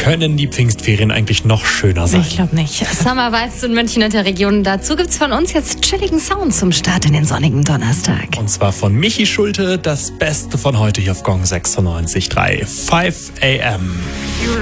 Können die Pfingstferien eigentlich noch schöner sein? Ich glaube nicht. Summer Vibes in München und der Region. Dazu gibt's von uns jetzt chilligen Sound zum Start in den sonnigen Donnerstag. Und zwar von Michi Schulte, das Beste von heute hier auf Gong 96.3. 5 AM.